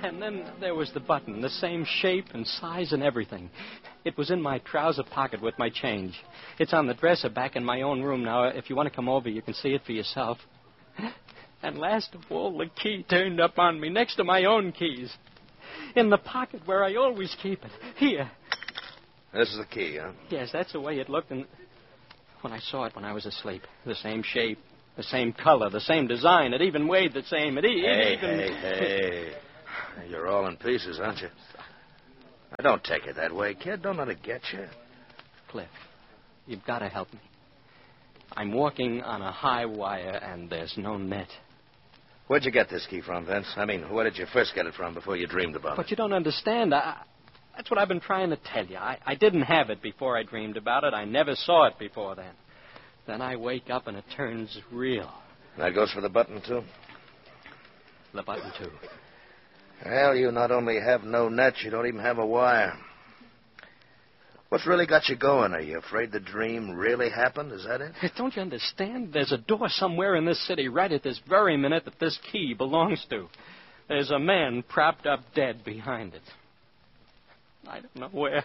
And then there was the button, the same shape and size and everything. It was in my trouser pocket with my change. It's on the dresser back in my own room now. If you want to come over, you can see it for yourself. And last of all, the key turned up on me next to my own keys. In the pocket where I always keep it. Here. This is the key, huh? Yes, that's the way it looked. And when I saw it when I was asleep, the same shape, the same color, the same design. It even weighed the same. Hey. You're all in pieces, aren't you? Now, don't take it that way, kid. Don't let it get you. Cliff, you've got to help me. I'm walking on a high wire, and there's no net. Where'd you get this key from, Vince? I mean, where did you first get it from before you dreamed about it? But you don't understand. That's what I've been trying to tell you. I didn't have it before I dreamed about it. I never saw it before then. Then I wake up and it turns real. That goes for the button, too? The button, too. Well, you not only have no net, you don't even have a wire. What's really got you going? Are you afraid the dream really happened? Is that it? Don't you understand? There's a door somewhere in this city right at this very minute that this key belongs to. There's a man propped up dead behind it. I don't know where.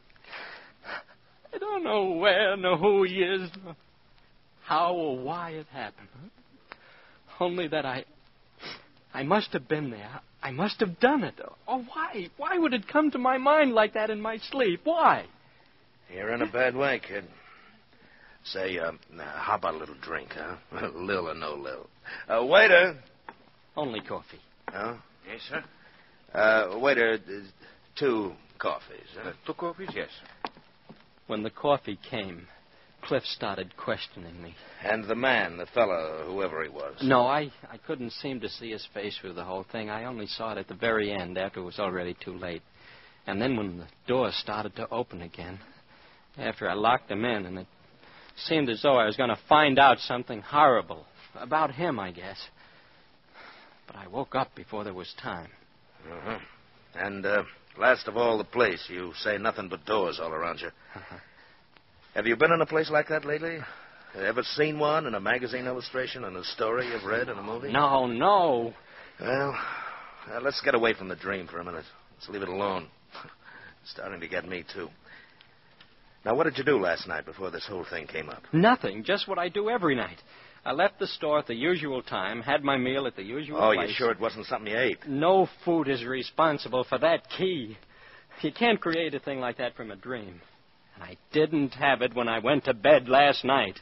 I don't know where, nor who he is, nor how or why it happened. Only that I must have been there. I must have done it. Oh, why? Why would it come to my mind like that in my sleep? Why? You're in a bad way, kid. Say, how about a little drink, huh? Lil or no Lil. Waiter. Only coffee. Oh? Yes, sir. Waiter, 2 coffees. Huh? 2 coffees, yes, sir. When the coffee came, Cliff started questioning me. And the man, the fellow, whoever he was. No, I couldn't seem to see his face through the whole thing. I only saw it at the very end, after it was already too late. And then when the door started to open again, after I locked him in, and it seemed as though I was going to find out something horrible about him, I guess. But I woke up before there was time. Uh-huh. And, last of all, the place. You say nothing but doors all around you. Uh-huh. Have you been in a place like that lately? Ever seen one in a magazine illustration, in a story you've read in a movie? No. Well, let's get away from the dream for a minute. Let's leave it alone. It's starting to get me, too. Now, what did you do last night before this whole thing came up? Nothing. Just what I do every night. I left the store at the usual time, had my meal at the usual place. Oh, you sure it wasn't something you ate? No food is responsible for that key. You can't create a thing like that from a dream. And I didn't have it when I went to bed last night.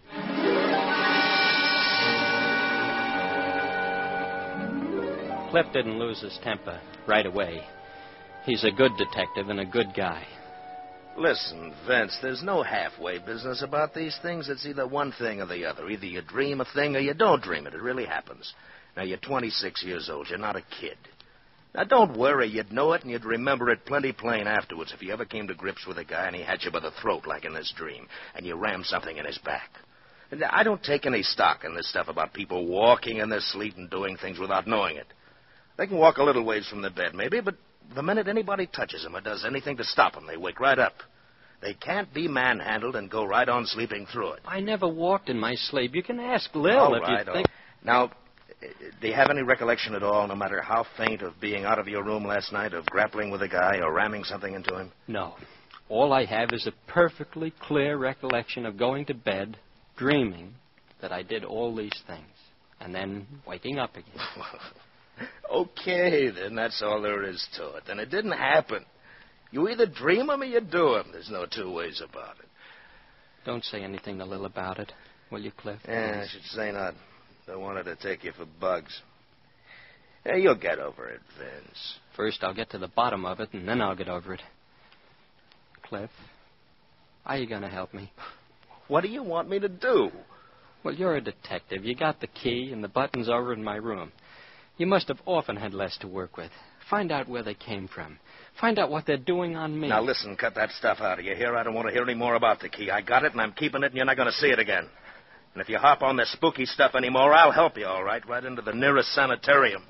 Cliff didn't lose his temper right away. He's a good detective and a good guy. Listen, Vince, there's no halfway business about these things. It's either one thing or the other. Either you dream a thing or you don't dream it. It really happens. Now, you're 26 years old. You're not a kid. Now, don't worry. You'd know it and you'd remember it plenty plain afterwards if you ever came to grips with a guy and he had you by the throat like in this dream and you rammed something in his back. And I don't take any stock in this stuff about people walking in their sleep and doing things without knowing it. They can walk a little ways from the bed, maybe, but the minute anybody touches them or does anything to stop them, they wake right up. They can't be manhandled and go right on sleeping through it. I never walked in my sleep. You can ask Lil All if right, you think... Now, do you have any recollection at all, no matter how faint, of being out of your room last night, of grappling with a guy or ramming something into him? No. All I have is a perfectly clear recollection of going to bed, dreaming that I did all these things, and then waking up again. Okay, then that's all there is to it. And it didn't happen. You either dream them or you do them. There's no 2 ways about it. Don't say anything to Lil about it, will you, Cliff? Yeah, I should say not. Don't want her to take you for bugs. Yeah, you'll get over it, Vince. First, I'll get to the bottom of it, and then I'll get over it. Cliff, are you going to help me? What do you want me to do? Well, you're a detective. You got the key, and the button's over in my room. You must have often had less to work with. Find out where they came from. Find out what they're doing on me. Now, listen, cut that stuff out of you here. I don't want to hear any more about the key. I got it, and I'm keeping it, and you're not going to see it again. And if you hop on this spooky stuff anymore, I'll help you, all right? Right into the nearest sanitarium.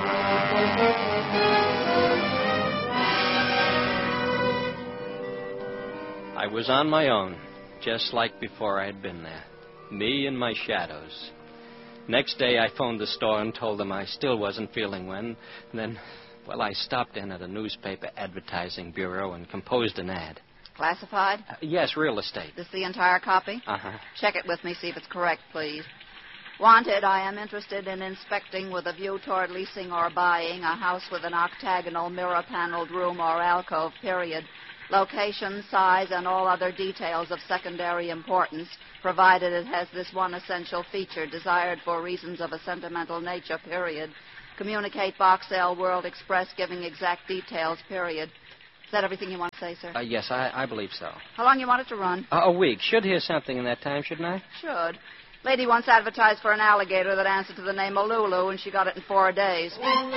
I was on my own, just like before I had been there. Me and my shadows. Next day, I phoned the store and told them I still wasn't feeling well. Then Well, I stopped in at a newspaper advertising bureau and composed an ad. Classified? Yes, real estate. This the entire copy? Uh-huh. Check it with me, see if it's correct, please. Wanted, I am interested in inspecting with a view toward leasing or buying a house with an octagonal mirror-paneled room or alcove, period. Location, size, and all other details of secondary importance, provided it has this one essential feature desired for reasons of a sentimental nature, period. Communicate Box L World Express giving exact details, period. Is that everything you want to say, sir? Yes, I believe so. How long you want it to run? A week. Should hear something in that time, shouldn't I? Should. Lady once advertised for an alligator that answered to the name of Lulu, and she got it in 4 days.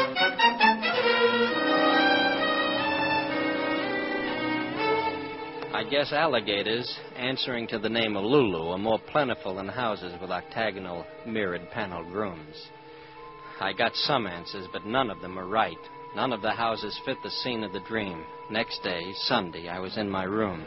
I guess alligators, answering to the name of Lulu, are more plentiful than houses with octagonal, mirrored, paneled rooms. I got some answers, but none of them are right. None of the houses fit the scene of the dream. Next day, Sunday, I was in my room.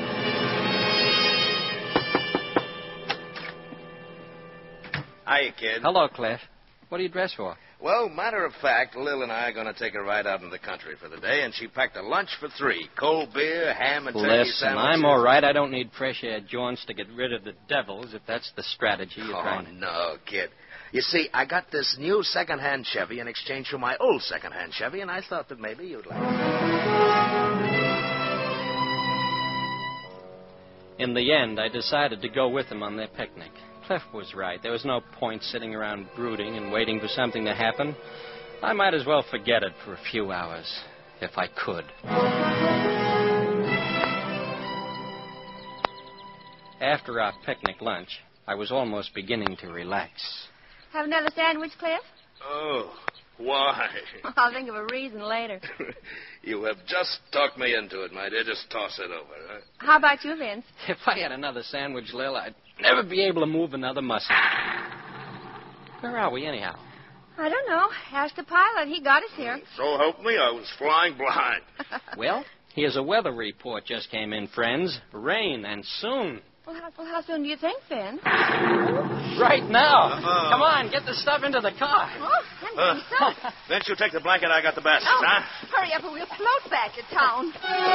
Hiya, kid. Hello, Cliff. What are you dressed for? Well, matter of fact, Lil and I are going to take a ride out in the country for the day, and she packed a lunch for 3. Cold beer, ham, and turkey Listen, sandwiches. I'm all right. I don't need fresh air joints to get rid of the devils, if that's the strategy you're trying to... No, kid. You see, I got this new second-hand Chevy in exchange for my old second-hand Chevy, and I thought that maybe you'd like it. In the end, I decided to go with them on their picnic. Cliff was right. There was no point sitting around brooding and waiting for something to happen. I might as well forget it for a few hours, if I could. After our picnic lunch, I was almost beginning to relax. Have another sandwich, Cliff? Oh, why? I'll think of a reason later. You have just talked me into it, my dear. Just toss it over, huh? How about you, Vince? If I had another sandwich, Lil, I'd never be able to move another muscle. Where are we, anyhow? I don't know. Ask the pilot. He got us here. So help me, I was flying blind. Well, here's a weather report just came in, friends. Rain, and soon. Well, how soon do you think, Vince? Right now. Come on, get the stuff into the car. Oh, I'm so... Vince, you take the blanket. I got the baskets, Oh, huh? hurry up or we'll float back to town.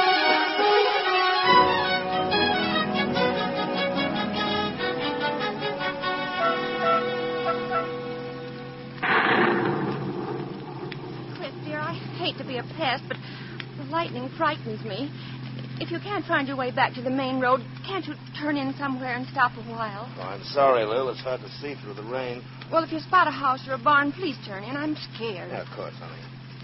Cliff, dear, I hate to be a pest, but the lightning frightens me. If you can't find your way back to the main road, can't you turn in somewhere and stop a while? Oh, I'm sorry, Lil. It's hard to see through the rain. Well, if you spot a house or a barn, please turn in. I'm scared. Yeah, of course, honey.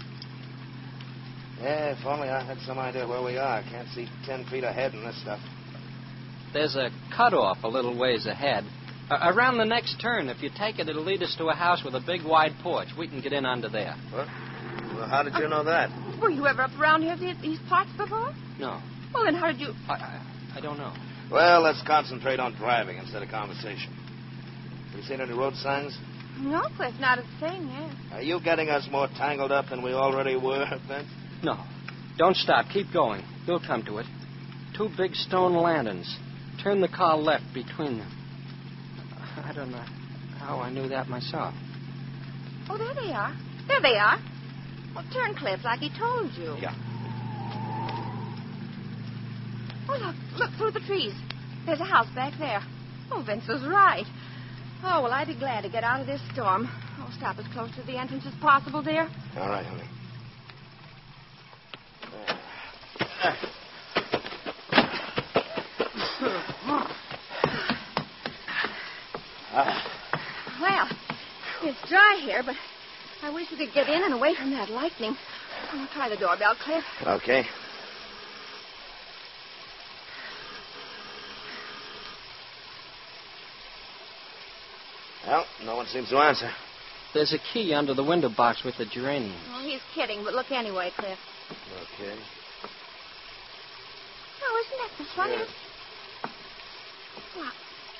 Yeah, if only I had some idea where we are. Can't see 10 feet ahead in this stuff. There's a cutoff a little ways ahead. Around the next turn, if you take it, it'll lead us to a house with a big, wide porch. We can get in under there. What? Well, how did you know that? Were you ever up around here, these parts before? No, Well, then how did you... I don't know. Well, let's concentrate on driving instead of conversation. Have you seen any road signs? No, Cliff, not a thing, yeah. Are you getting us more tangled up than we already were, Vince? No. Don't stop. Keep going. You'll come to it. 2 big stone lanterns. Turn the car left between them. I don't know how I knew that myself. Oh, there they are. There they are. Well, turn, Cliff, like he told you. Yeah. Oh, look through the trees. There's a house back there. Oh, Vince was right. Oh, well, I'd be glad to get out of this storm. Oh, stop as close to the entrance as possible, dear. All right, honey. Well, it's dry here, but I wish we could get in and away from that lightning. I'll try the doorbell, Cliff. Okay. Well, no one seems to answer. There's a key under the window box with the geranium. Oh, he's kidding, but look anyway, Cliff. Okay. Oh, isn't that the funniest? Look.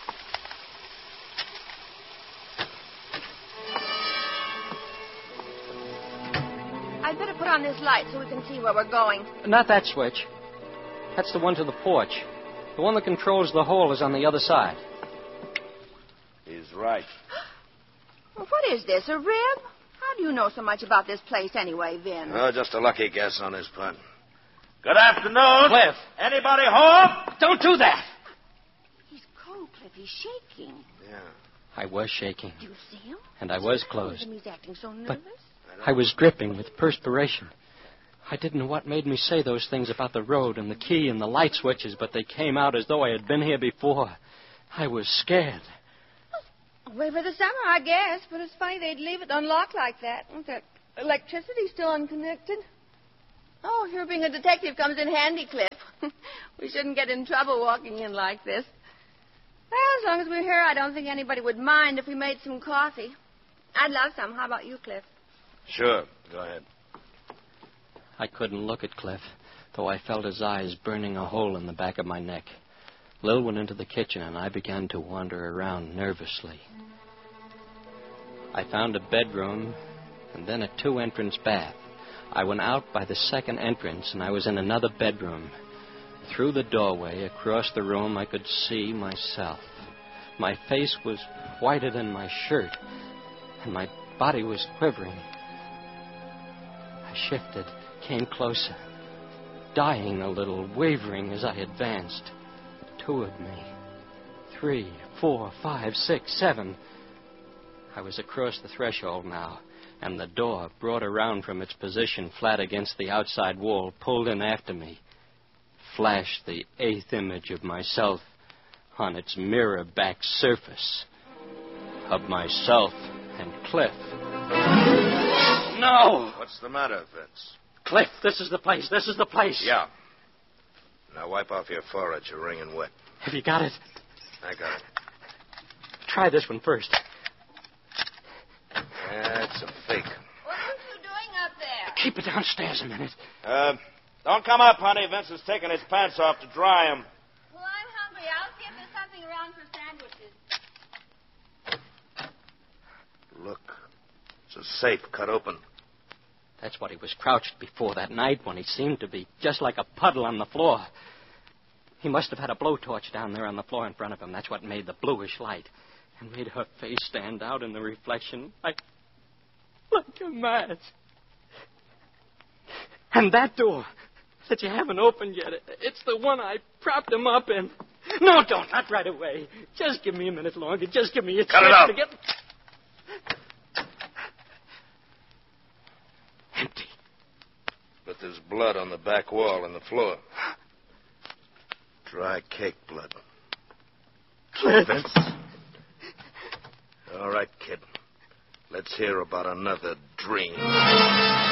I'd better put on this light so we can see where we're going. Not that switch. That's the one to the porch. The one that controls the hole is on the other side. He's right. Well, what is this, a rib? How do you know so much about this place anyway, Vin? Oh, just a lucky guess on his part. Good afternoon. Cliff. Anybody home? Don't do that! He's cold, Cliff. He's shaking. Yeah. I was shaking, Do you see him? and I was Look at closed. him. He's acting so nervous. I was dripping with perspiration. I didn't know what made me say those things about the road and the key and the light switches, but they came out as though I had been here before. I was scared. Way for the summer, I guess. But it's funny they'd leave it unlocked like that. With that electricity still unconnected. Oh, your being a detective comes in handy, Cliff. We shouldn't get in trouble walking in like this. Well, as long as we're here, I don't think anybody would mind if we made some coffee. I'd love some. How about you, Cliff? Sure. Go ahead. I couldn't look at Cliff, though I felt his eyes burning a hole in the back of my neck. Lil went into the kitchen, and I began to wander around nervously. I found a bedroom and then a two-entrance bath. I went out by the second entrance, and I was in another bedroom. Through the doorway, across the room, I could see myself. My face was whiter than my shirt, and my body was quivering. I shifted, came closer, dying a little, wavering as I advanced. Toward me. 3, 4, 5, 6, 7. I was across the threshold now, and the door, brought around from its position flat against the outside wall, pulled in after me. Flashed the 8th image of myself on its mirror-back surface. Of myself and Cliff. No! What's the matter, Vince? Cliff, this is the place. This is the place. Yeah. Now wipe off your forehead. You're wringing wet. Have you got it? I got it. Try this one first. That's a fake. What are you doing up there? Keep it downstairs a minute. Don't come up, honey. Vince is taking his pants off to dry them. Well, I'm hungry. I'll see if there's something around for sandwiches. Look. It's a safe cut open. That's what he was crouched before that night when he seemed to be just like a puddle on the floor. He must have had a blowtorch down there on the floor in front of him. That's what made the bluish light and made her face stand out in the reflection like a mask. And that door that you haven't opened yet, it's the one I propped him up in. No, don't. Not right away. Just give me a minute longer. Just give me a Cut it chance out. to get... Empty. But there's blood on the back wall and the floor. Dry cake blood. Cliff. Vince? All right, kid. Let's hear about another dream.